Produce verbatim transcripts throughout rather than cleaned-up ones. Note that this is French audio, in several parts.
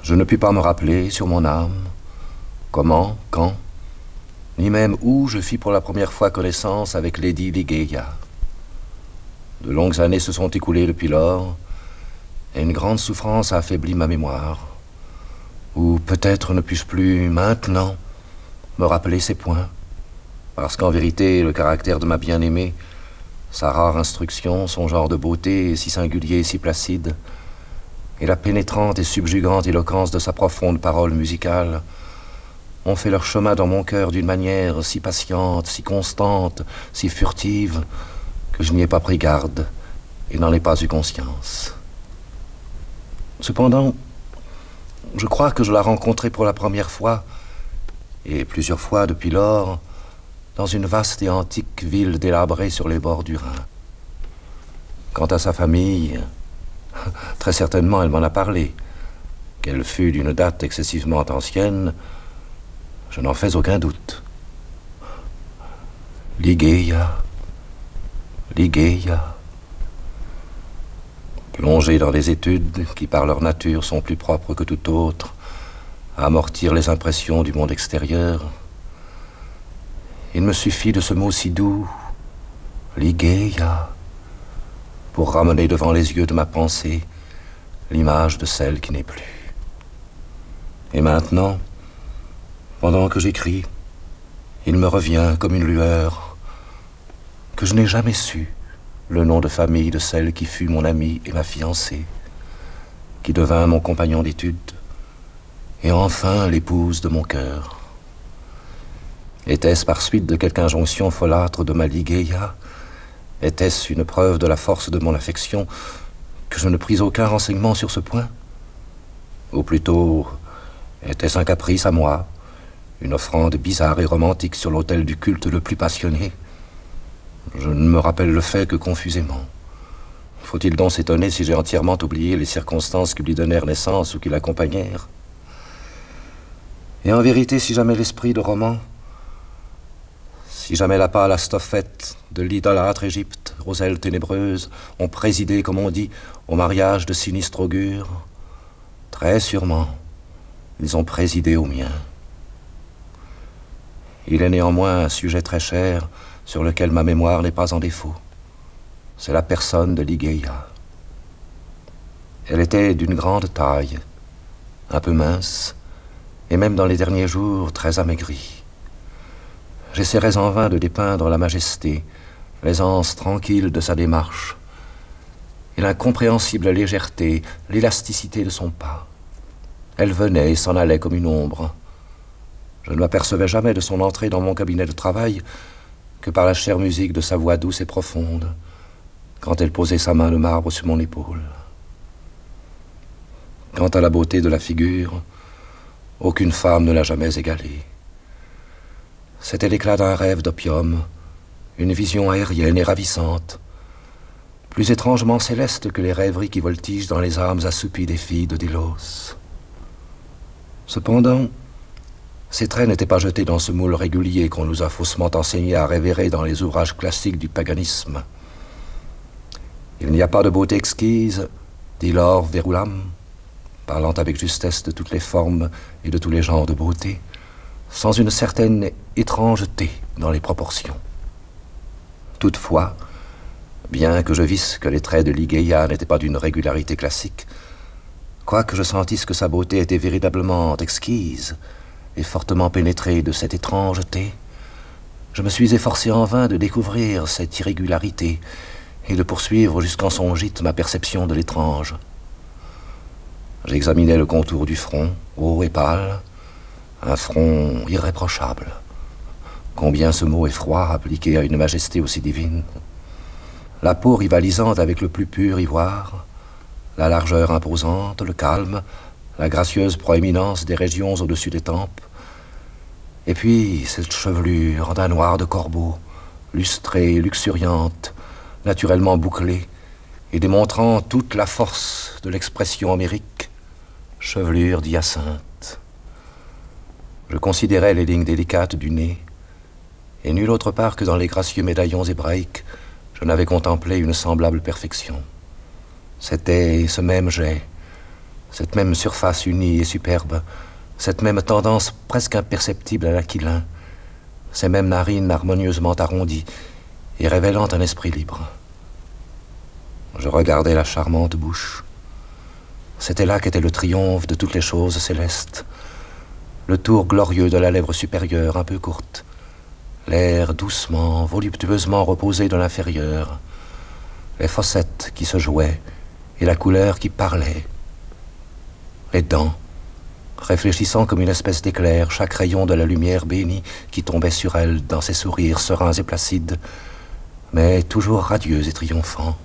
Je ne puis pas me rappeler sur mon âme comment, quand, ni même où je fis pour la première fois connaissance avec Lady Ligeia. De longues années se sont écoulées depuis lors, et une grande souffrance a affaibli ma mémoire. Ou peut-être ne puis-je plus, maintenant, me rappeler ces points, parce qu'en vérité, le caractère de ma bien-aimée, sa rare instruction, son genre de beauté si singulier et si placide, et la pénétrante et subjugante éloquence de sa profonde parole musicale ont fait leur chemin dans mon cœur d'une manière si patiente, si constante, si furtive, que je n'y ai pas pris garde et n'en ai pas eu conscience. Cependant, je crois que je la rencontrai pour la première fois, et plusieurs fois depuis lors, dans une vaste et antique ville délabrée sur les bords du Rhin. Quant à sa famille, très certainement elle m'en a parlé. Qu'elle fût d'une date excessivement ancienne, je n'en fais aucun doute. Ligeia, Ligeia. Plongée dans des études qui, par leur nature, sont plus propres que tout autre à amortir les impressions du monde extérieur, il me suffit de ce mot si doux, Ligeia, pour ramener devant les yeux de ma pensée l'image de celle qui n'est plus. Et maintenant, pendant que j'écris, il me revient comme une lueur que je n'ai jamais su le nom de famille de celle qui fut mon amie et ma fiancée, qui devint mon compagnon d'études, et enfin l'épouse de mon cœur. Était-ce par suite de quelque injonction folâtre de ma Ligeia? Était-ce une preuve de la force de mon affection que je ne pris aucun renseignement sur ce point? Ou plutôt, était-ce un caprice à moi, une offrande bizarre et romantique sur l'autel du culte le plus passionné? Je ne me rappelle le fait que confusément. Faut-il donc s'étonner si j'ai entièrement oublié les circonstances qui lui donnèrent naissance ou qui l'accompagnèrent? Et en vérité, si jamais l'esprit de roman, si jamais la pâle Astophète de l'idolâtre Égypte, aux ailes ténébreuses, ont présidé, comme on dit, au mariage de sinistre augure, très sûrement, ils ont présidé au mien. Il est néanmoins un sujet très cher sur lequel ma mémoire n'est pas en défaut. C'est la personne de Ligeia. Elle était d'une grande taille, un peu mince, et même dans les derniers jours très amaigrie. J'essaierais en vain de dépeindre la majesté, l'aisance tranquille de sa démarche, et l'incompréhensible légèreté, l'élasticité de son pas. Elle venait et s'en allait comme une ombre. Je ne m'apercevais jamais de son entrée dans mon cabinet de travail que par la chère musique de sa voix douce et profonde, quand elle posait sa main de marbre sur mon épaule. Quant à la beauté de la figure, aucune femme ne l'a jamais égalée. C'était l'éclat d'un rêve d'opium, une vision aérienne et ravissante, plus étrangement céleste que les rêveries qui voltigent dans les âmes assoupies des filles de Délos. Cependant, ces traits n'étaient pas jetés dans ce moule régulier qu'on nous a faussement enseigné à révérer dans les ouvrages classiques du paganisme. Il n'y a pas de beauté exquise, dit Laure Verulam, parlant avec justesse de toutes les formes et de tous les genres de beauté, sans une certaine étrangeté dans les proportions. Toutefois, bien que je visse que les traits de Ligeia n'étaient pas d'une régularité classique, quoique je sentisse que sa beauté était véritablement exquise et fortement pénétrée de cette étrangeté, je me suis efforcé en vain de découvrir cette irrégularité et de poursuivre jusqu'en son gîte ma perception de l'étrange. J'examinais le contour du front, haut et pâle, un front irréprochable. Combien ce mot est froid appliqué à une majesté aussi divine. La peau rivalisante avec le plus pur ivoire, la largeur imposante, le calme, la gracieuse proéminence des régions au-dessus des tempes, et puis cette chevelure d'un noir de corbeau, lustrée, luxuriante, naturellement bouclée, et démontrant toute la force de l'expression homérique, chevelure d'hyacinthe. Je considérais les lignes délicates du nez, et nulle autre part que dans les gracieux médaillons hébraïques, je n'avais contemplé une semblable perfection. C'était ce même jet, cette même surface unie et superbe, cette même tendance presque imperceptible à l'aquilin, ces mêmes narines harmonieusement arrondies et révélant un esprit libre. Je regardais la charmante bouche. C'était là qu'était le triomphe de toutes les choses célestes, le tour glorieux de la lèvre supérieure un peu courte, l'air doucement, voluptueusement reposé de l'inférieur, les fossettes qui se jouaient et la couleur qui parlait, les dents, réfléchissant comme une espèce d'éclair chaque rayon de la lumière bénie qui tombait sur elle dans ses sourires sereins et placides, mais toujours radieux et triomphants.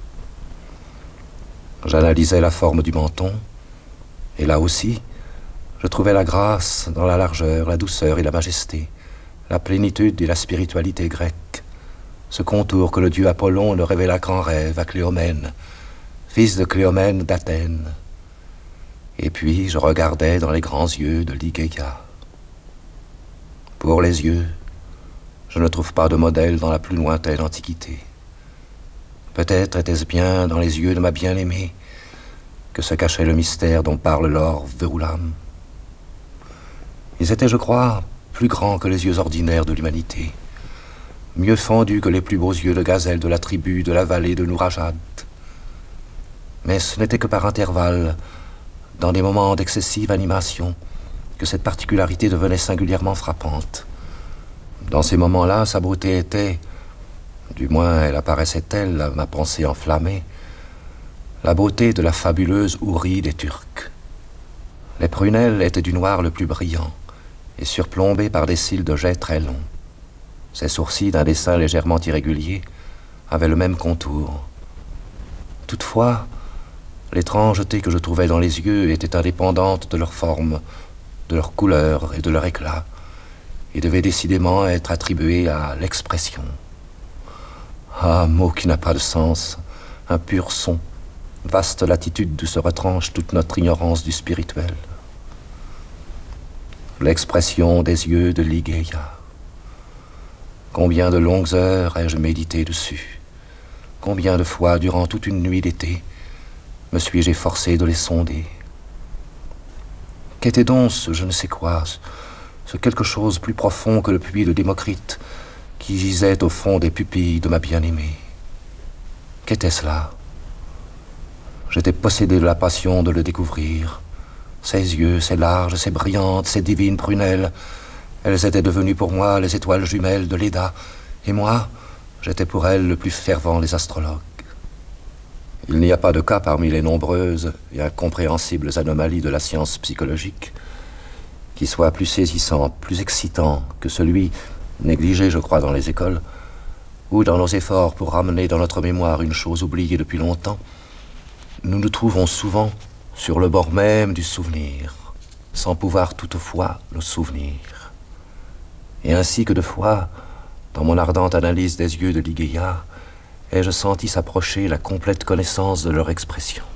J'analysais la forme du menton, et là aussi, je trouvais la grâce dans la largeur, la douceur et la majesté, la plénitude et la spiritualité grecque, ce contour que le dieu Apollon ne révéla qu'en rêve à Cléomène, fils de Cléomène d'Athènes. Et puis je regardais dans les grands yeux de Ligeia. Pour les yeux, je ne trouve pas de modèle dans la plus lointaine antiquité. Peut-être était-ce bien dans les yeux de ma bien-aimée que se cachait le mystère dont parle l'or Verulam. Ils étaient, je crois, plus grands que les yeux ordinaires de l'humanité, mieux fendus que les plus beaux yeux de gazelle de la tribu de la vallée de Nourajad. Mais ce n'était que par intervalles, dans des moments d'excessive animation, que cette particularité devenait singulièrement frappante. Dans ces moments-là, sa beauté était, du moins elle apparaissait telle à ma pensée enflammée, la beauté de la fabuleuse Houri des Turcs. Les prunelles étaient du noir le plus brillant et surplombées par des cils de jais très longs. Ses sourcils, d'un dessin légèrement irrégulier, avaient le même contour. Toutefois, l'étrangeté que je trouvais dans les yeux était indépendante de leur forme, de leur couleur et de leur éclat, et devait décidément être attribuée à l'expression. Ah, mot qui n'a pas de sens, un pur son, vaste latitude d'où se retranche toute notre ignorance du spirituel. L'expression des yeux de Ligeia. Combien de longues heures ai-je médité dessus? Combien de fois, durant toute une nuit d'été, me suis-je efforcé de les sonder? Qu'était donc ce je ne sais quoi, ce quelque chose plus profond que le puits de Démocrite qui gisait au fond des pupilles de ma bien-aimée? Qu'était cela? J'étais possédé de la passion de le découvrir. Ses yeux, ses larges, ses brillantes, ses divines prunelles, elles étaient devenues pour moi les étoiles jumelles de Léda, et moi, j'étais pour elles le plus fervent des astrologues. Il n'y a pas de cas parmi les nombreuses et incompréhensibles anomalies de la science psychologique qui soit plus saisissant, plus excitant que celui, négligé je crois dans les écoles, où dans nos efforts pour ramener dans notre mémoire une chose oubliée depuis longtemps, nous nous trouvons souvent sur le bord même du souvenir, sans pouvoir toutefois le souvenir. Et ainsi que de fois, dans mon ardente analyse des yeux de Ligeia, ai-je senti s'approcher la complète connaissance de leur expression.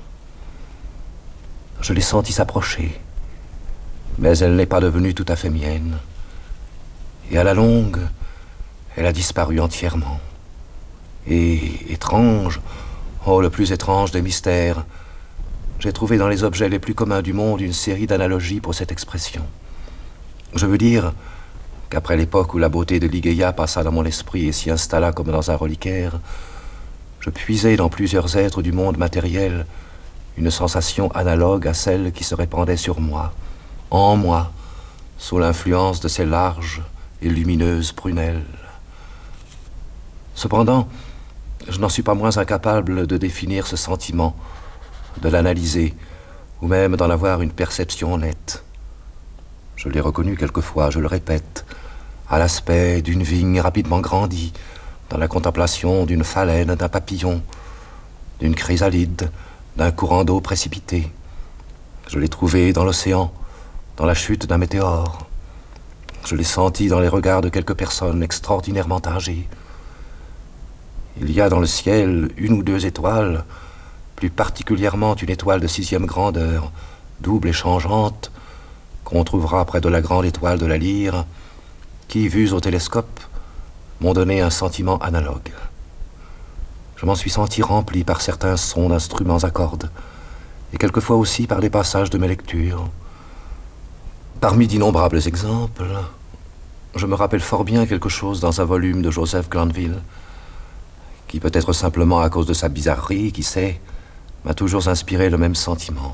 Je l'ai senti s'approcher, mais elle n'est pas devenue tout à fait mienne. Et à la longue, elle a disparu entièrement. Et étrange, oh le plus étrange des mystères, j'ai trouvé dans les objets les plus communs du monde une série d'analogies pour cette expression. Je veux dire qu'après l'époque où la beauté de Ligeia passa dans mon esprit et s'y installa comme dans un reliquaire, je puisai dans plusieurs êtres du monde matériel une sensation analogue à celle qui se répandait sur moi, en moi, sous l'influence de ces larges et lumineuses prunelles. Cependant, je n'en suis pas moins incapable de définir ce sentiment, de l'analyser, ou même d'en avoir une perception nette. Je l'ai reconnu quelquefois, je le répète, à l'aspect d'une vigne rapidement grandie, dans la contemplation d'une phalène, d'un papillon, d'une chrysalide, d'un courant d'eau précipité. Je l'ai trouvé dans l'océan, dans la chute d'un météore. Je l'ai senti dans les regards de quelques personnes extraordinairement âgées. Il y a dans le ciel une ou deux étoiles, plus particulièrement une étoile de sixième grandeur, double et changeante, qu'on trouvera près de la grande étoile de la Lyre, qui, vues au télescope, m'ont donné un sentiment analogue. Je m'en suis senti rempli par certains sons d'instruments à cordes, et quelquefois aussi par des passages de mes lectures. Parmi d'innombrables exemples, je me rappelle fort bien quelque chose dans un volume de Joseph Glanville, qui peut-être simplement à cause de sa bizarrerie, qui sait, m'a toujours inspiré le même sentiment.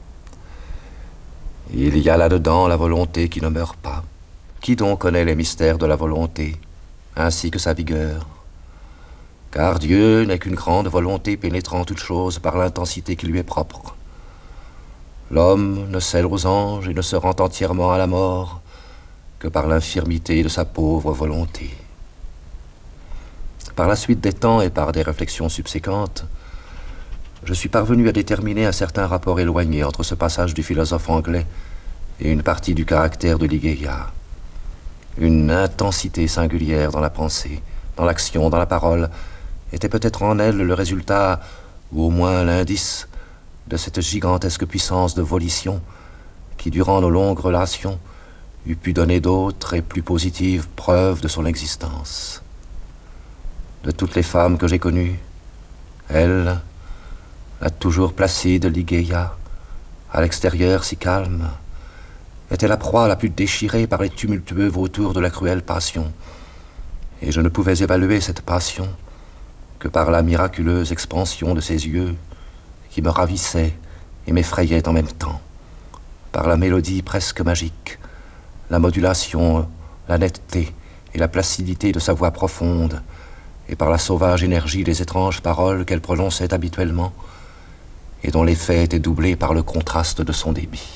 Il y a là-dedans la volonté qui ne meurt pas. Qui donc connaît les mystères de la volonté, ainsi que sa vigueur? Car Dieu n'est qu'une grande volonté pénétrant toute chose par l'intensité qui lui est propre. L'homme ne scelle aux anges et ne se rend entièrement à la mort que par l'infirmité de sa pauvre volonté. Par la suite des temps et par des réflexions subséquentes, je suis parvenu à déterminer un certain rapport éloigné entre ce passage du philosophe anglais et une partie du caractère de Ligeia. Une intensité singulière dans la pensée, dans l'action, dans la parole, était peut-être en elle le résultat, ou au moins l'indice, de cette gigantesque puissance de volition qui, durant nos longues relations, eût pu donner d'autres et plus positives preuves de son existence. De toutes les femmes que j'ai connues, elle, la toujours placide Ligeia, à l'extérieur si calme, était la proie la plus déchirée par les tumultueux vautours de la cruelle passion, et je ne pouvais évaluer cette passion que par la miraculeuse expansion de ses yeux qui me ravissait et m'effrayait en même temps, par la mélodie presque magique, la modulation, la netteté et la placidité de sa voix profonde, et par la sauvage énergie des étranges paroles qu'elle prononçait habituellement, et dont l'effet était doublé par le contraste de son débit.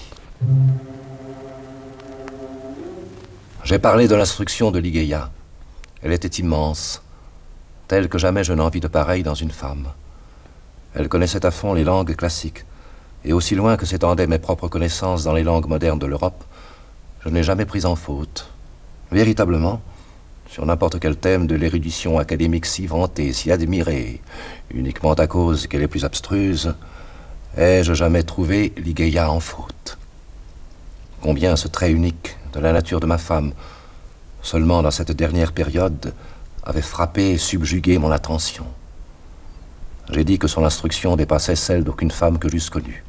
J'ai parlé de l'instruction de Ligeia. Elle était immense, telle que jamais je n'en vis de pareille dans une femme. Elle connaissait à fond les langues classiques, et aussi loin que s'étendaient mes propres connaissances dans les langues modernes de l'Europe, je n'ai jamais pris en faute. Véritablement, sur n'importe quel thème de l'érudition académique si vantée, si admirée, uniquement à cause qu'elle est plus abstruse, ai-je jamais trouvé Ligeia en faute. Combien ce trait unique de la nature de ma femme, seulement dans cette dernière période, avait frappé et subjugué mon attention. J'ai dit que son instruction dépassait celle d'aucune femme que j'eusse connue.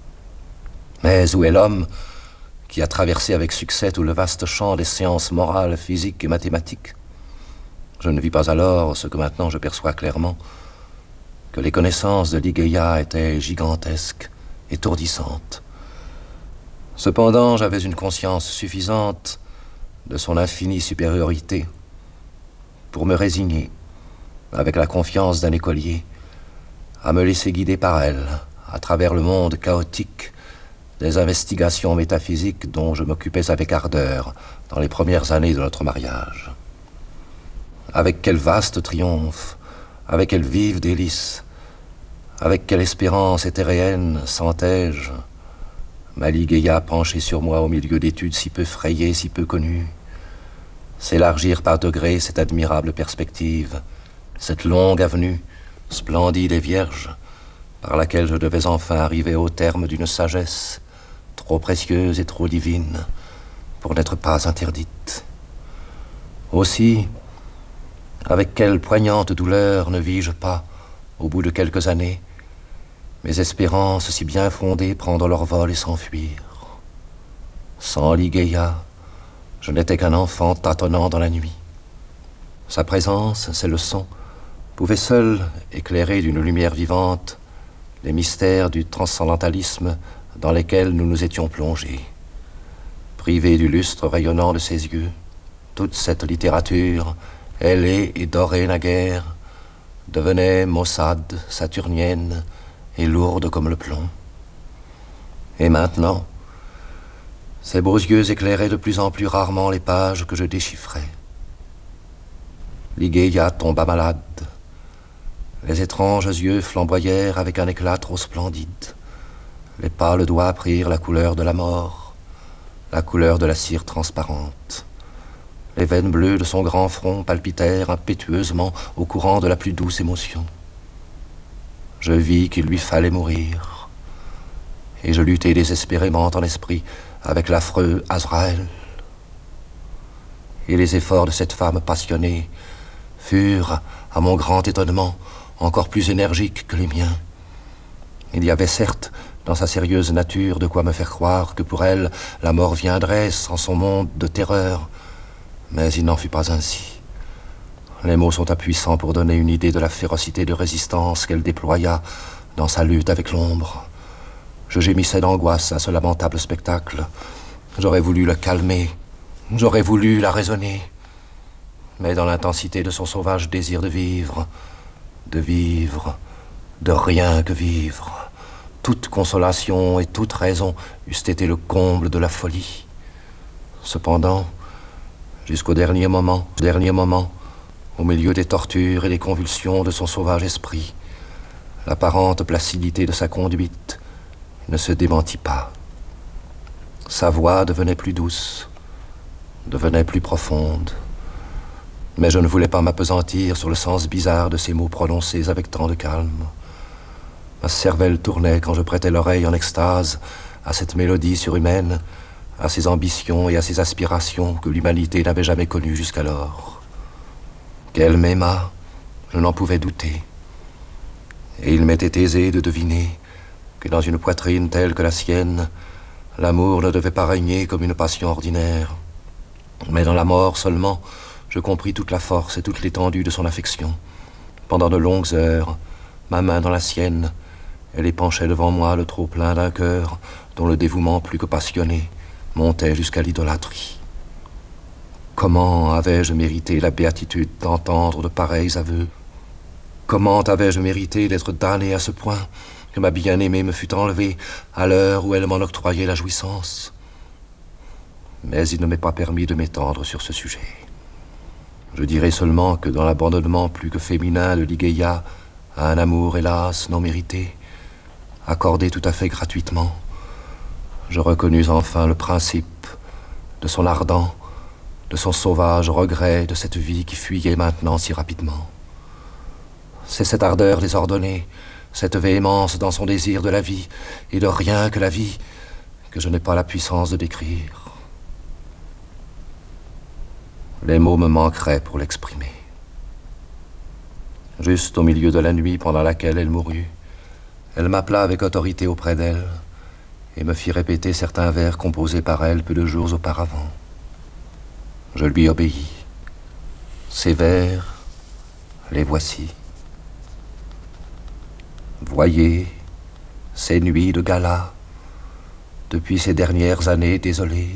Mais où est l'homme qui a traversé avec succès tout le vaste champ des sciences morales, physiques et mathématiques? Je ne vis pas alors ce que maintenant je perçois clairement, que les connaissances de Ligeia étaient gigantesques, étourdissantes. Cependant, j'avais une conscience suffisante de son infinie supériorité pour me résigner, avec la confiance d'un écolier, à me laisser guider par elle, à travers le monde chaotique des investigations métaphysiques dont je m'occupais avec ardeur dans les premières années de notre mariage. Avec quel vaste triomphe, avec quelle vive délice, avec quelle espérance éthéréenne sentais-je ma Ligeia penchée sur moi au milieu d'études si peu frayées, si peu connues, s'élargir par degrés cette admirable perspective, cette longue avenue, splendide et vierge, par laquelle je devais enfin arriver au terme d'une sagesse trop précieuse et trop divine pour n'être pas interdite. Aussi, avec quelle poignante douleur ne vis-je pas, au bout de quelques années, mes espérances si bien fondées prendre leur vol et s'enfuir. Sans Ligeia, je n'étais qu'un enfant tâtonnant dans la nuit. Sa présence, ses leçons, pouvaient seuls éclairer d'une lumière vivante les mystères du transcendantalisme dans lesquels nous nous étions plongés. Privés du lustre rayonnant de ses yeux, toute cette littérature, ailée et dorée naguère, devenait maussade, saturnienne et lourde comme le plomb. Et maintenant, ses beaux yeux éclairaient de plus en plus rarement les pages que je déchiffrais. Ligeia tomba malade. Les étranges yeux flamboyèrent avec un éclat trop splendide. Les pâles doigts prirent la couleur de la mort, la couleur de la cire transparente. Les veines bleues de son grand front palpitèrent impétueusement au courant de la plus douce émotion. Je vis qu'il lui fallait mourir, et je luttai désespérément en esprit avec l'affreux Azraël. Et les efforts de cette femme passionnée furent, à mon grand étonnement, encore plus énergiques que les miens. Il y avait certes dans sa sérieuse nature, de quoi me faire croire que pour elle, la mort viendrait sans son monde de terreur. Mais il n'en fut pas ainsi. Les mots sont impuissants pour donner une idée de la férocité de résistance qu'elle déploya dans sa lutte avec l'ombre. Je gémissais d'angoisse à ce lamentable spectacle. J'aurais voulu le calmer, j'aurais voulu la raisonner. Mais dans l'intensité de son sauvage désir de vivre, de vivre, de rien que vivre, toute consolation et toute raison eussent été le comble de la folie. Cependant, jusqu'au dernier moment, dernier moment, au milieu des tortures et des convulsions de son sauvage esprit, l'apparente placidité de sa conduite ne se démentit pas. Sa voix devenait plus douce, devenait plus profonde. Mais je ne voulais pas m'appesantir sur le sens bizarre de ces mots prononcés avec tant de calme. Ma cervelle tournait quand je prêtais l'oreille en extase à cette mélodie surhumaine, à ces ambitions et à ces aspirations que l'humanité n'avait jamais connues jusqu'alors. Qu'elle m'aima, je n'en pouvais douter. Et il m'était aisé de deviner que dans une poitrine telle que la sienne, l'amour ne devait pas régner comme une passion ordinaire. Mais dans la mort seulement, je compris toute la force et toute l'étendue de son affection. Pendant de longues heures, ma main dans la sienne, elle épanchait devant moi le trop-plein d'un cœur dont le dévouement plus que passionné montait jusqu'à l'idolâtrie. Comment avais-je mérité la béatitude d'entendre de pareils aveux? Comment avais-je mérité d'être damné à ce point que ma bien-aimée me fût enlevée à l'heure où elle m'en octroyait la jouissance? Mais il ne m'est pas permis de m'étendre sur ce sujet. Je dirai seulement que dans l'abandonnement plus que féminin de Ligeia à un amour, hélas, non mérité, accordé tout à fait gratuitement, je reconnus enfin le principe de son ardent, de son sauvage regret de cette vie qui fuyait maintenant si rapidement. C'est cette ardeur désordonnée, cette véhémence dans son désir de la vie et de rien que la vie que je n'ai pas la puissance de décrire. Les mots me manqueraient pour l'exprimer. Juste au milieu de la nuit pendant laquelle elle mourut, elle m'appela avec autorité auprès d'elle et me fit répéter certains vers composés par elle peu de jours auparavant. Je lui obéis. Ces vers, les voici. Voyez ces nuits de gala, depuis ces dernières années désolées,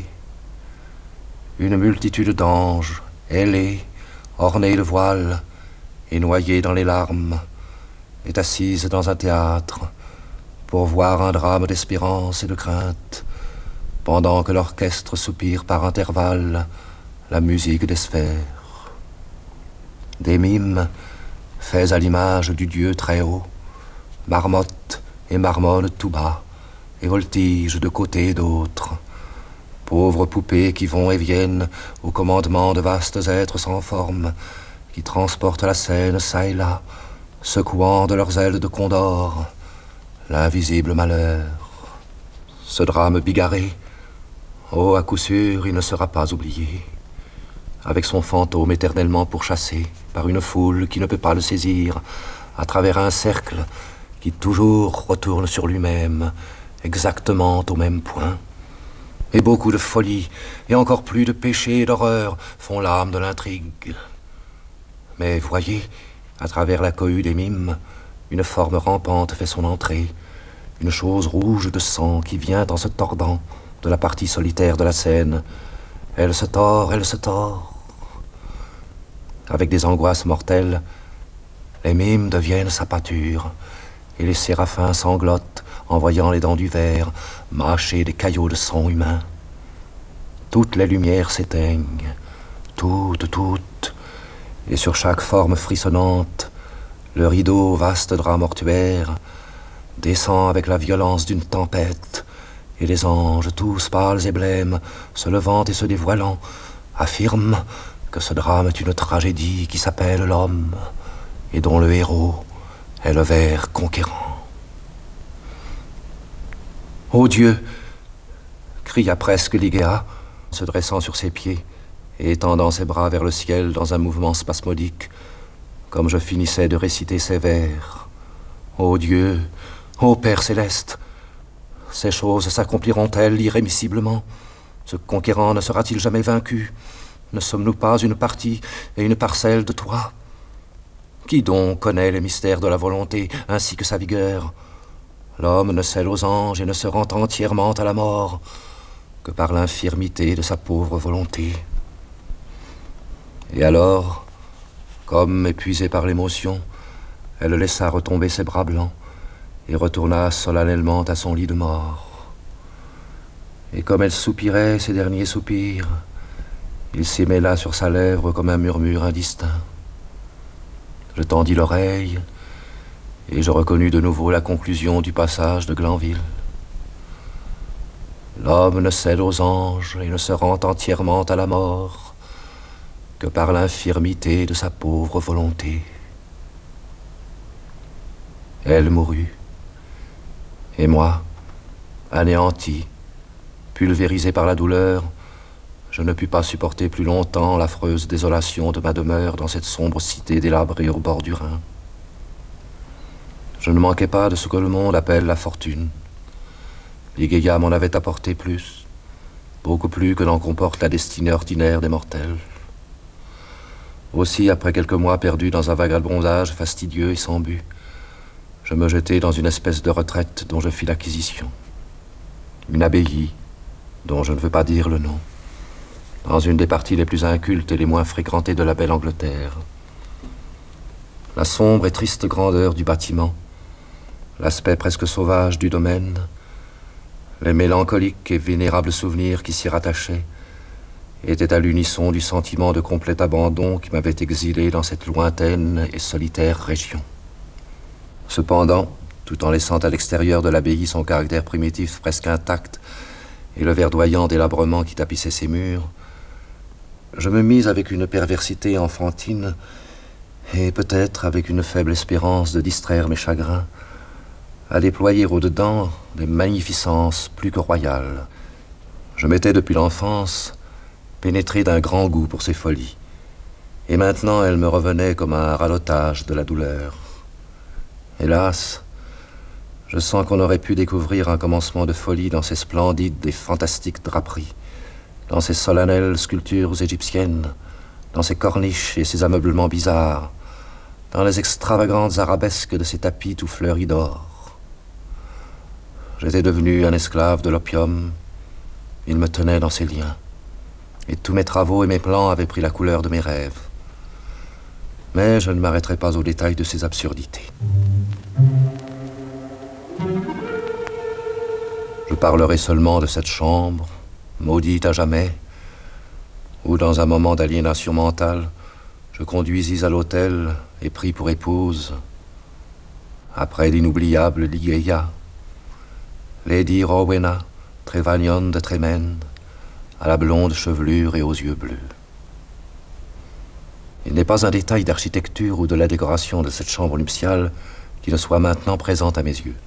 une multitude d'anges, ailés, ornés de voiles et noyés dans les larmes, est assise dans un théâtre pour voir un drame d'espérance et de crainte, pendant que l'orchestre soupire par intervalles la musique des sphères. Des mimes, faits à l'image du Dieu très haut, marmottent et marmonnent tout bas, et voltigent de côté et d'autre. Pauvres poupées qui vont et viennent au commandement de vastes êtres sans forme, qui transportent la scène çà et là, secouant de leurs ailes de condor l'invisible malheur. Ce drame bigarré, oh, à coup sûr, il ne sera pas oublié, avec son fantôme éternellement pourchassé par une foule qui ne peut pas le saisir, à travers un cercle qui toujours retourne sur lui-même, exactement au même point. Et beaucoup de folie, et encore plus de péché et d'horreur font l'âme de l'intrigue. Mais voyez, à travers la cohue des mimes, une forme rampante fait son entrée, une chose rouge de sang qui vient en se tordant de la partie solitaire de la scène. Elle se tord, elle se tord. Avec des angoisses mortelles, les mimes deviennent sa pâture, et les séraphins sanglotent en voyant les dents du verre mâcher des caillots de sang humain. Toutes les lumières s'éteignent, toutes, toutes, et sur chaque forme frissonnante, le rideau, vaste drap mortuaire, descend avec la violence d'une tempête, et les anges, tous pâles et blêmes, se levant et se dévoilant, affirment que ce drame est une tragédie qui s'appelle l'homme, et dont le héros est le ver conquérant. Ô Dieu, cria presque Ligeia, se dressant sur ses pieds et étendant ses bras vers le ciel dans un mouvement spasmodique, comme je finissais de réciter ces vers. Ô Dieu, ô Père céleste, Ces choses s'accompliront-elles irrémissiblement? Ce conquérant ne sera-t-il jamais vaincu? Ne sommes-nous pas une partie et une parcelle de toi? Qui donc connaît les mystères de la volonté ainsi que sa vigueur? L'homme ne cède aux anges et ne se rend entièrement à la mort que par l'infirmité de sa pauvre volonté. Et alors, comme épuisée par l'émotion, elle laissa retomber ses bras blancs et retourna solennellement à son lit de mort. Et comme elle soupirait ses derniers soupirs, il s'y mêla sur sa lèvre comme un murmure indistinct. Je tendis l'oreille et je reconnus de nouveau la conclusion du passage de Glanville. L'homme ne cède aux anges et ne se rend entièrement à la mort que par l'infirmité de sa pauvre volonté. Elle mourut, et moi, anéanti, pulvérisé par la douleur, je ne pus pas supporter plus longtemps l'affreuse désolation de ma demeure dans cette sombre cité délabrée au bord du Rhin. Je ne manquais pas de ce que le monde appelle la fortune. Ligeia m'en avait apporté plus, beaucoup plus que n'en comporte la destinée ordinaire des mortels. Aussi, après quelques mois perdus dans un vagabondage fastidieux et sans but, je me jetai dans une espèce de retraite dont je fis l'acquisition. Une abbaye, dont je ne veux pas dire le nom, dans une des parties les plus incultes et les moins fréquentées de la belle Angleterre. La sombre et triste grandeur du bâtiment, l'aspect presque sauvage du domaine, les mélancoliques et vénérables souvenirs qui s'y rattachaient, étaient à l'unisson du sentiment de complet abandon qui m'avait exilé dans cette lointaine et solitaire région. Cependant, tout en laissant à l'extérieur de l'abbaye son caractère primitif presque intact et le verdoyant délabrement qui tapissait ses murs, je me mis avec une perversité enfantine et peut-être avec une faible espérance de distraire mes chagrins à déployer au-dedans des magnificences plus que royales. Je m'étais depuis l'enfance pénétré d'un grand goût pour ces folies, et maintenant elles me revenaient comme un radotage de la douleur. Hélas, je sens qu'on aurait pu découvrir un commencement de folie dans ces splendides et fantastiques draperies, dans ces solennelles sculptures égyptiennes, dans ces corniches et ces ameublements bizarres, dans les extravagantes arabesques de ces tapis tout fleuris d'or. J'étais devenu un esclave de l'opium, il me tenait dans ses liens, et tous mes travaux et mes plans avaient pris la couleur de mes rêves. Mais je ne m'arrêterai pas aux détails de ces absurdités. Je parlerai seulement de cette chambre, maudite à jamais, où dans un moment d'aliénation mentale, je conduisis à l'hôtel et pris pour épouse, après l'inoubliable Ligeia, Lady Rowena Trevanion de Tremende, à la blonde chevelure et aux yeux bleus. Il n'est pas un détail d'architecture ou de la décoration de cette chambre nuptiale qui ne soit maintenant présent à mes yeux.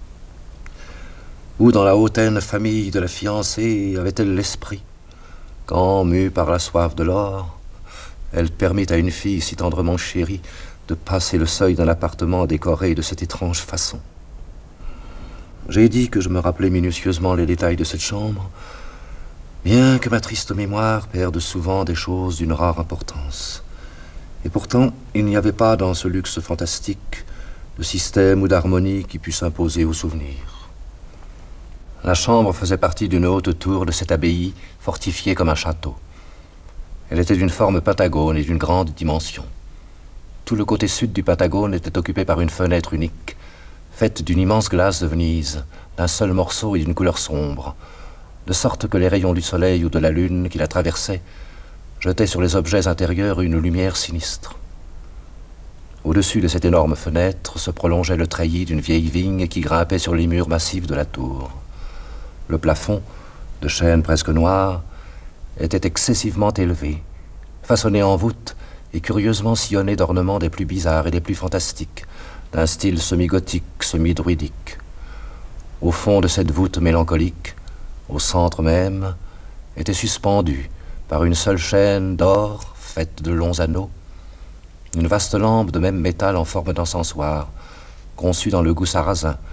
Où dans la hautaine famille de la fiancée avait-elle l'esprit, quand, mue par la soif de l'or, elle permit à une fille si tendrement chérie de passer le seuil d'un appartement décoré de cette étrange façon? J'ai dit que je me rappelais minutieusement les détails de cette chambre, bien que ma triste mémoire perde souvent des choses d'une rare importance. Et pourtant, il n'y avait pas dans ce luxe fantastique de système ou d'harmonie qui pût s'imposer au souvenir. La chambre faisait partie d'une haute tour de cette abbaye fortifiée comme un château. Elle était d'une forme pentagone et d'une grande dimension. Tout le côté sud du pentagone était occupé par une fenêtre unique, faite d'une immense glace de Venise, d'un seul morceau et d'une couleur sombre, de sorte que les rayons du soleil ou de la lune qui la traversaient jetaient sur les objets intérieurs une lumière sinistre. Au-dessus de cette énorme fenêtre se prolongeait le treillis d'une vieille vigne qui grimpait sur les murs massifs de la tour. Le plafond, de chêne presque noir, était excessivement élevé, façonné en voûte et curieusement sillonné d'ornements des plus bizarres et des plus fantastiques, d'un style semi-gothique, semi-druidique. Au fond de cette voûte mélancolique, au centre même, était suspendue, par une seule chaîne d'or faite de longs anneaux, une vaste lampe de même métal en forme d'encensoir, conçue dans le goût sarrasin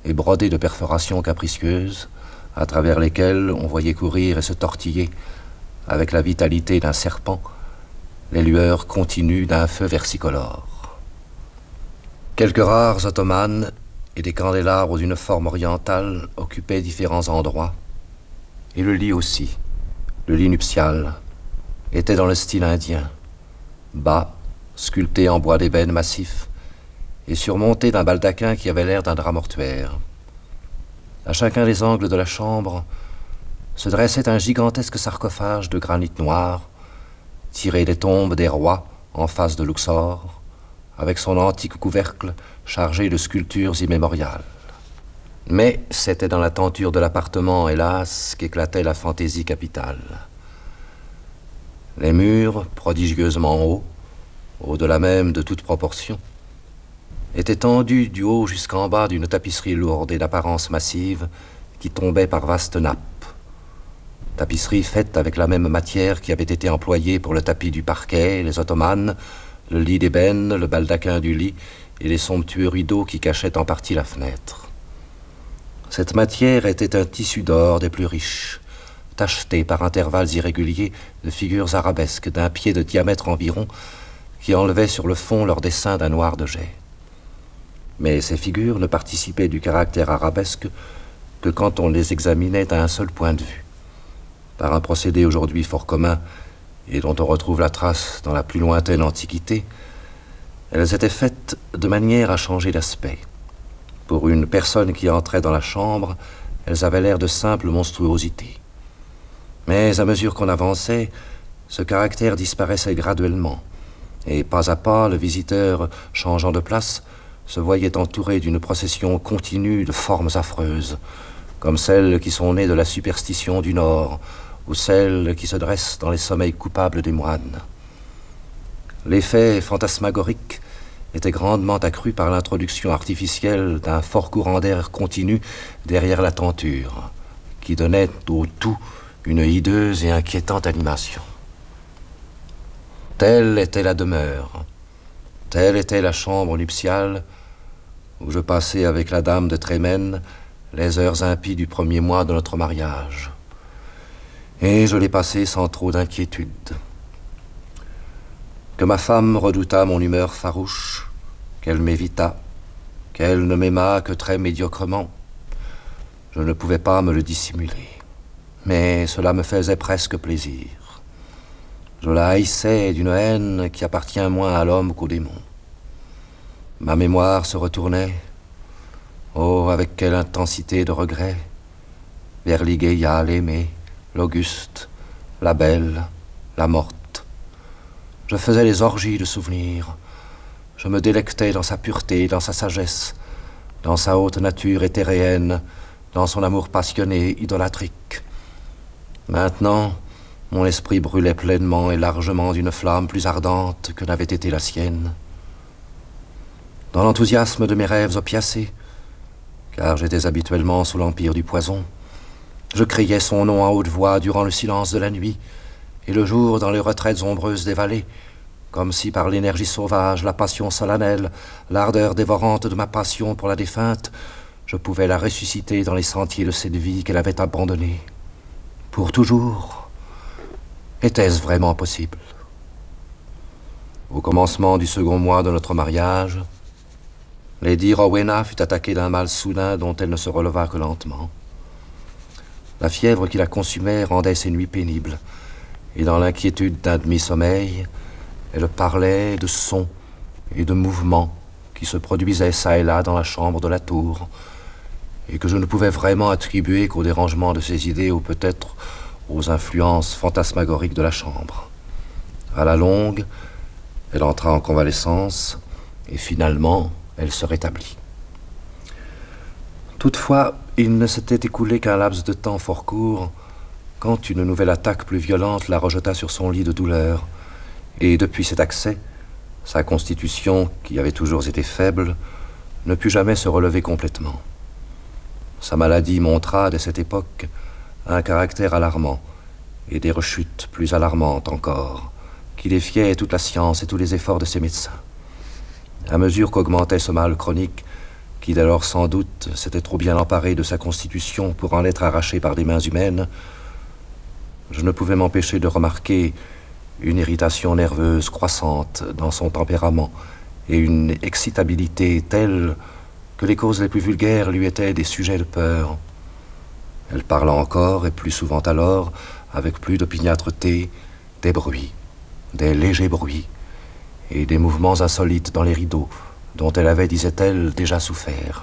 et brodées de perforations capricieuses, à travers lesquelles on voyait courir et se tortiller, avec la vitalité d'un serpent, les lueurs continues d'un feu versicolore. Quelques rares ottomanes et des candélabres d'une forme orientale occupaient différents endroits, et le lit aussi, le lit nuptial, était dans le style indien, bas, sculpté en bois d'ébène massif, et surmonté d'un baldaquin qui avait l'air d'un drap mortuaire. À chacun des angles de la chambre se dressait un gigantesque sarcophage de granit noir, tiré des tombes des rois en face de Luxor, avec son antique couvercle chargé de sculptures immémoriales. Mais c'était dans la tenture de l'appartement, hélas, qu'éclatait la fantaisie capitale. Les murs, prodigieusement hauts, au-delà même de toute proportion, étaient tendus du haut jusqu'en bas d'une tapisserie lourde et d'apparence massive qui tombait par vastes nappes. Tapisserie faite avec la même matière qui avait été employée pour le tapis du parquet, les ottomanes, le lit d'ébène, le baldaquin du lit et les somptueux rideaux qui cachaient en partie la fenêtre. Cette matière était un tissu d'or des plus riches, tacheté par intervalles irréguliers de figures arabesques d'un pied de diamètre environ qui enlevaient sur le fond leur dessin d'un noir de jet. Mais ces figures ne participaient du caractère arabesque que quand on les examinait à un seul point de vue, par un procédé aujourd'hui fort commun et dont on retrouve la trace dans la plus lointaine Antiquité. Elles étaient faites de manière à changer d'aspect. Pour une personne qui entrait dans la chambre, elles avaient l'air de simples monstruosités. Mais à mesure qu'on avançait, ce caractère disparaissait graduellement, et pas à pas, le visiteur, changeant de place, se voyait entouré d'une procession continue de formes affreuses, comme celles qui sont nées de la superstition du Nord, ou celles qui se dressent dans les sommeils coupables des moines. L'effet fantasmagorique était grandement accru par l'introduction artificielle d'un fort courant d'air continu derrière la tenture, qui donnait au tout une hideuse et inquiétante animation. Telle était la demeure, telle était la chambre nuptiale où je passais avec la dame de Trémène les heures impies du premier mois de notre mariage. Et je l'ai passée sans trop d'inquiétude. Que ma femme redoutât mon humeur farouche, qu'elle m'évitât, qu'elle ne m'aimât que très médiocrement, je ne pouvais pas me le dissimuler. Mais cela me faisait presque plaisir. Je la haïssais d'une haine qui appartient moins à l'homme qu'au démon. Ma mémoire se retournait, oh, avec quelle intensité de regret, vers Ligeia l'aimée, l'Auguste, la belle, la morte. Je faisais les orgies de souvenirs. Je me délectais dans sa pureté, dans sa sagesse, dans sa haute nature éthéréenne, dans son amour passionné, idolâtrique. Maintenant, mon esprit brûlait pleinement et largement d'une flamme plus ardente que n'avait été la sienne. Dans l'enthousiasme de mes rêves opiacés, car j'étais habituellement sous l'empire du poison, je criais son nom à haute voix durant le silence de la nuit, et le jour dans les retraites ombreuses des vallées, comme si par l'énergie sauvage, la passion solennelle, l'ardeur dévorante de ma passion pour la défunte, je pouvais la ressusciter dans les sentiers de cette vie qu'elle avait abandonnée. Pour toujours, était-ce vraiment possible? Au commencement du second mois de notre mariage, Lady Rowena fut attaquée d'un mal soudain dont elle ne se releva que lentement. La fièvre qui la consumait rendait ses nuits pénibles, et dans l'inquiétude d'un demi-sommeil, elle parlait de sons et de mouvements qui se produisaient çà et là dans la chambre de la tour, et que je ne pouvais vraiment attribuer qu'au dérangement de ses idées ou peut-être aux influences fantasmagoriques de la chambre. À la longue, elle entra en convalescence, et finalement, elle se rétablit. Toutefois, il ne s'était écoulé qu'un laps de temps fort court quand une nouvelle attaque plus violente la rejeta sur son lit de douleur, et depuis cet accès, sa constitution, qui avait toujours été faible, ne put jamais se relever complètement. Sa maladie montra, dès cette époque, un caractère alarmant, et des rechutes plus alarmantes encore, qui défiaient toute la science et tous les efforts de ses médecins. À mesure qu'augmentait ce mal chronique, qui dès lors sans doute s'était trop bien emparé de sa constitution pour en être arraché par des mains humaines, je ne pouvais m'empêcher de remarquer une irritation nerveuse croissante dans son tempérament et une excitabilité telle que les causes les plus vulgaires lui étaient des sujets de peur. Elle parla encore, et plus souvent alors, avec plus d'opiniâtreté, des bruits, des légers bruits, et des mouvements insolites dans les rideaux, dont elle avait, disait-elle, déjà souffert.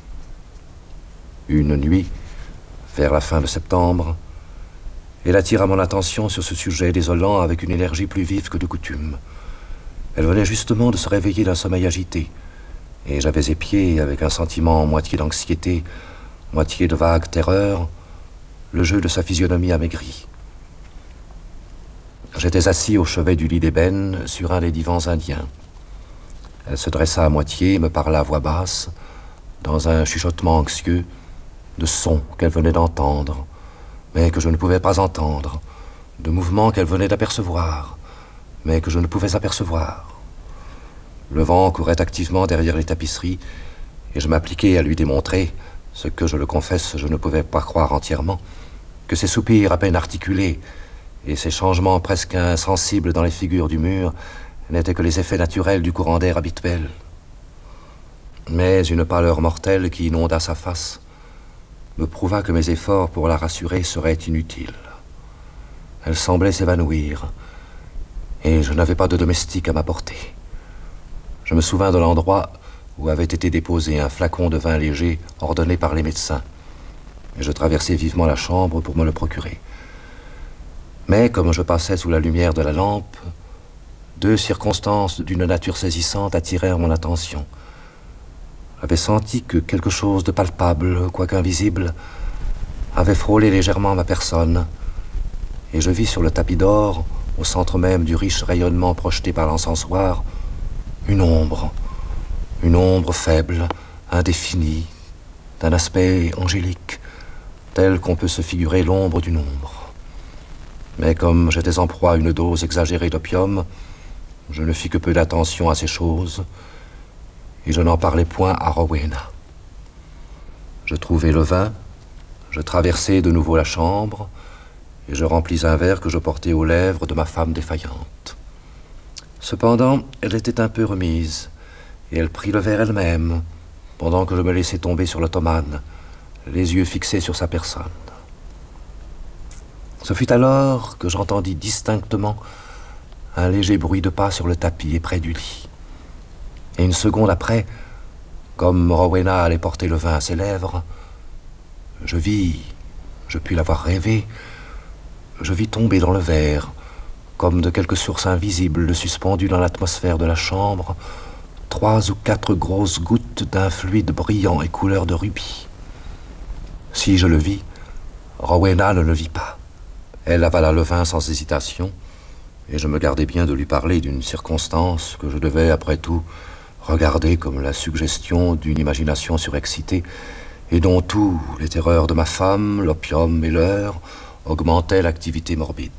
Une nuit, vers la fin de septembre, elle attira mon attention sur ce sujet désolant avec une énergie plus vive que de coutume. Elle venait justement de se réveiller d'un sommeil agité, et j'avais épié, avec un sentiment moitié d'anxiété, moitié de vague terreur, le jeu de sa physionomie amaigrie. J'étais assis au chevet du lit d'ébène sur un des divans indiens. Elle se dressa à moitié et me parla à voix basse, dans un chuchotement anxieux, de sons qu'elle venait d'entendre, mais que je ne pouvais pas entendre, de mouvements qu'elle venait d'apercevoir, mais que je ne pouvais apercevoir. Le vent courait activement derrière les tapisseries, et je m'appliquais à lui démontrer, ce que, je le confesse, je ne pouvais pas croire entièrement, que ces soupirs à peine articulés et ces changements presque insensibles dans les figures du mur n'étaient que les effets naturels du courant d'air habituel. Mais une pâleur mortelle qui inonda sa face me prouva que mes efforts pour la rassurer seraient inutiles. Elle semblait s'évanouir, et je n'avais pas de domestique à m'apporter. Je me souvins de l'endroit où avait été déposé un flacon de vin léger ordonné par les médecins, et je traversai vivement la chambre pour me le procurer. Mais comme je passais sous la lumière de la lampe, deux circonstances d'une nature saisissante attirèrent mon attention. J'avais senti que quelque chose de palpable, quoique invisible, avait frôlé légèrement ma personne, et je vis sur le tapis d'or, au centre même du riche rayonnement projeté par l'encensoir, une ombre, une ombre faible, indéfinie, d'un aspect angélique, tel qu'on peut se figurer l'ombre d'une ombre. Mais comme j'étais en proie à une dose exagérée d'opium, je ne fis que peu d'attention à ces choses, et je n'en parlais point à Rowena. Je trouvai le vin, je traversai de nouveau la chambre, et je remplis un verre que je portais aux lèvres de ma femme défaillante. Cependant, elle était un peu remise, et elle prit le verre elle-même, pendant que je me laissais tomber sur l'ottomane, les yeux fixés sur sa personne. Ce fut alors que j'entendis distinctement un léger bruit de pas sur le tapis et près du lit. Et une seconde après, comme Rowena allait porter le vin à ses lèvres, je vis, je pus l'avoir rêvé, je vis tomber dans le verre, comme de quelque source invisible suspendue dans l'atmosphère de la chambre, trois ou quatre grosses gouttes d'un fluide brillant et couleur de rubis. Si je le vis, Rowena ne le vit pas. Elle avala le vin sans hésitation, et je me gardais bien de lui parler d'une circonstance que je devais, après tout, regarder comme la suggestion d'une imagination surexcitée, et dont tous, les terreurs de ma femme, l'opium et l'heure, augmentaient l'activité morbide.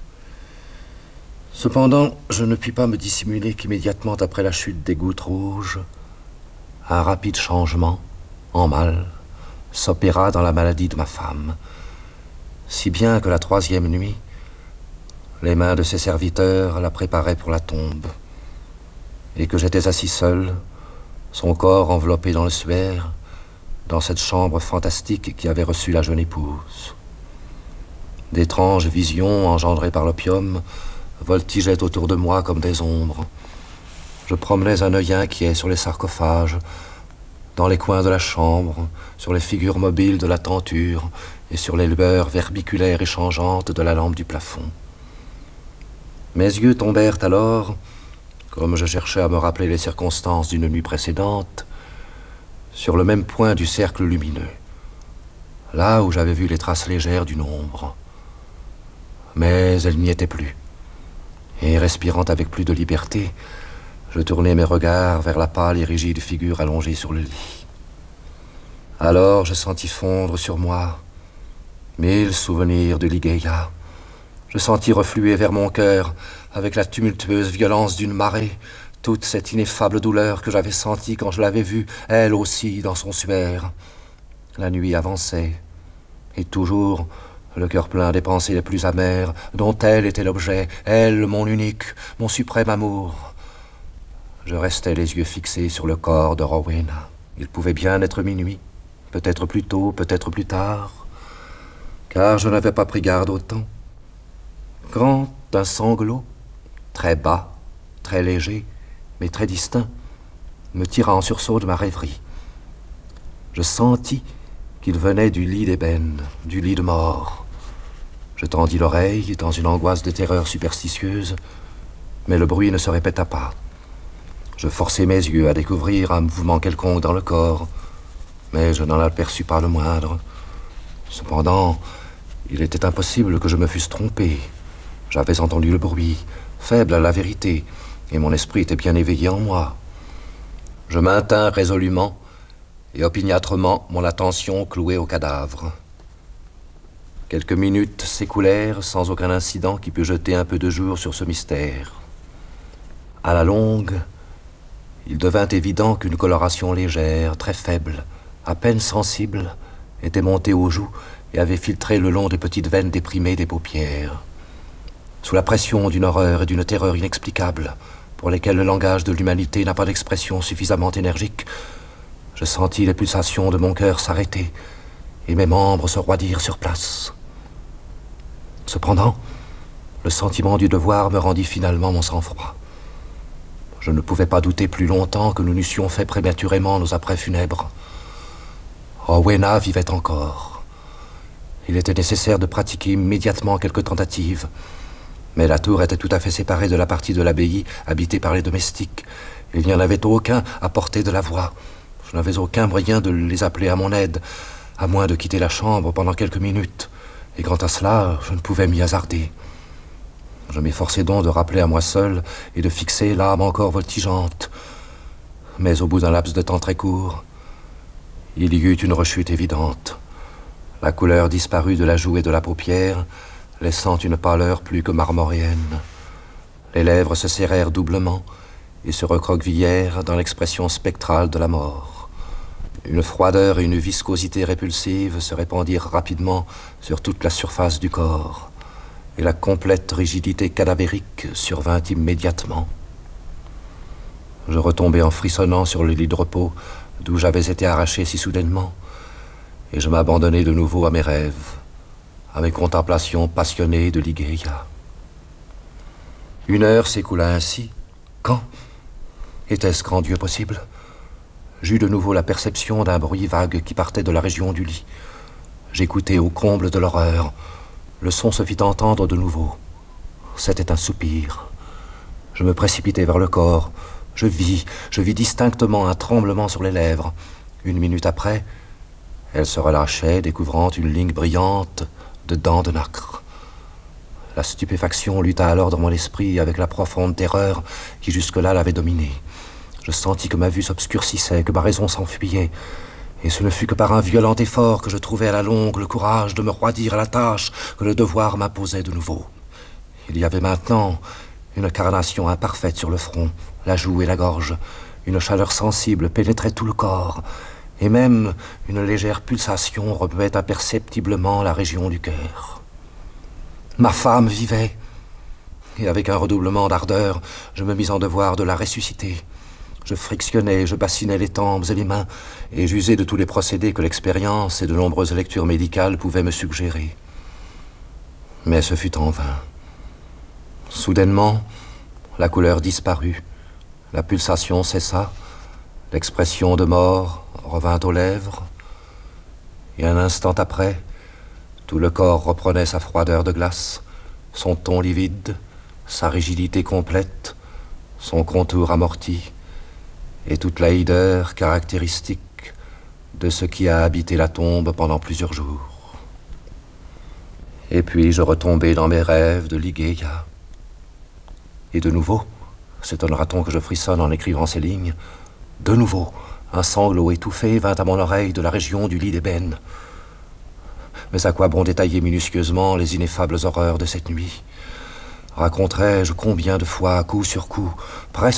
Cependant, je ne puis pas me dissimuler qu'immédiatement après la chute des gouttes rouges, un rapide changement, en mal, s'opéra dans la maladie de ma femme, si bien que la troisième nuit, les mains de ses serviteurs la préparaient pour la tombe, et que j'étais assis seul, son corps enveloppé dans le suaire, dans cette chambre fantastique qui avait reçu la jeune épouse. D'étranges visions engendrées par l'opium voltigeaient autour de moi comme des ombres. Je promenais un œil inquiet sur les sarcophages, dans les coins de la chambre, sur les figures mobiles de la tenture et sur les lueurs verbiculaires et changeantes de la lampe du plafond. Mes yeux tombèrent alors, comme je cherchais à me rappeler les circonstances d'une nuit précédente, sur le même point du cercle lumineux, là où j'avais vu les traces légères d'une ombre. Mais elle n'y était plus, et respirant avec plus de liberté, je tournai mes regards vers la pâle et rigide figure allongée sur le lit. Alors je sentis fondre sur moi mille souvenirs de Ligeia. Je sentis refluer vers mon cœur, avec la tumultueuse violence d'une marée, toute cette ineffable douleur que j'avais sentie quand je l'avais vue, elle aussi, dans son suaire. La nuit avançait, et toujours, le cœur plein des pensées les plus amères, dont elle était l'objet, elle, mon unique, mon suprême amour. Je restais les yeux fixés sur le corps de Rowena. Il pouvait bien être minuit, peut-être plus tôt, peut-être plus tard, car je n'avais pas pris garde au temps. Quand un sanglot, très bas, très léger, mais très distinct, me tira en sursaut de ma rêverie. Je sentis qu'il venait du lit d'ébène, du lit de mort. Je tendis l'oreille dans une angoisse de terreur superstitieuse, mais le bruit ne se répéta pas. Je forçai mes yeux à découvrir un mouvement quelconque dans le corps, mais je n'en aperçus pas le moindre. Cependant, il était impossible que je me fusse trompé. J'avais entendu le bruit, faible à la vérité, et mon esprit était bien éveillé en moi. Je maintins résolument et opiniâtrement mon attention clouée au cadavre. Quelques minutes s'écoulèrent sans aucun incident qui pût jeter un peu de jour sur ce mystère. À la longue, il devint évident qu'une coloration légère, très faible, à peine sensible, était montée aux joues et avait filtré le long des petites veines déprimées des paupières. Sous la pression d'une horreur et d'une terreur inexplicables, pour lesquelles le langage de l'humanité n'a pas d'expression suffisamment énergique, je sentis les pulsations de mon cœur s'arrêter et mes membres se roidir sur place. Cependant, le sentiment du devoir me rendit finalement mon sang-froid. Je ne pouvais pas douter plus longtemps que nous n'eussions fait prématurément nos apprêts funèbres. Rowena vivait encore. Il était nécessaire de pratiquer immédiatement quelques tentatives, mais la tour était tout à fait séparée de la partie de l'abbaye habitée par les domestiques. Il n'y en avait aucun à portée de la voix. Je n'avais aucun moyen de les appeler à mon aide, à moins de quitter la chambre pendant quelques minutes. Et quant à cela, je ne pouvais m'y hasarder. Je m'efforçai donc de rappeler à moi seul et de fixer l'âme encore voltigeante. Mais au bout d'un laps de temps très court, il y eut une rechute évidente. La couleur disparut de la joue et de la paupière, laissant une pâleur plus que marmoréenne. Les lèvres se serrèrent doublement et se recroquevillèrent dans l'expression spectrale de la mort. Une froideur et une viscosité répulsive se répandirent rapidement sur toute la surface du corps, et la complète rigidité cadavérique survint immédiatement. Je retombai en frissonnant sur le lit de repos d'où j'avais été arraché si soudainement, et je m'abandonnai de nouveau à mes rêves, à mes contemplations passionnées de Ligeia. Une heure s'écoula ainsi, quand, était-ce grand Dieu possible, j'eus de nouveau la perception d'un bruit vague qui partait de la région du lit. J'écoutai au comble de l'horreur. Le son se fit entendre de nouveau. C'était un soupir. Je me précipitai vers le corps. Je vis, je vis distinctement un tremblement sur les lèvres. Une minute après, elle se relâchait, découvrant une ligne brillante de dents de nacre. La stupéfaction lutta alors dans mon esprit avec la profonde terreur qui jusque-là l'avait dominée. Je sentis que ma vue s'obscurcissait, que ma raison s'enfuyait. Et ce ne fut que par un violent effort que je trouvai à la longue le courage de me roidir à la tâche que le devoir m'imposait de nouveau. Il y avait maintenant une carnation imparfaite sur le front, la joue et la gorge. Une chaleur sensible pénétrait tout le corps, et même une légère pulsation remuait imperceptiblement la région du cœur. Ma femme vivait, et avec un redoublement d'ardeur, je me mis en devoir de la ressusciter. Je frictionnais, je bassinais les tempes et les mains, et j'usais de tous les procédés que l'expérience et de nombreuses lectures médicales pouvaient me suggérer. Mais ce fut en vain. Soudainement, la couleur disparut, la pulsation cessa, l'expression de mort revint aux lèvres, et un instant après, tout le corps reprenait sa froideur de glace, son ton livide, sa rigidité complète, son contour amorti, et toute la hideur caractéristique de ce qui a habité la tombe pendant plusieurs jours. Et puis je retombai dans mes rêves de Ligeia. Et de nouveau, s'étonnera-t-on que je frissonne en écrivant ces lignes, de nouveau, un sanglot étouffé vint à mon oreille de la région du lit d'ébène. Mais à quoi bon détailler minutieusement les ineffables horreurs de cette nuit? Raconterai-je combien de fois, coup sur coup, presque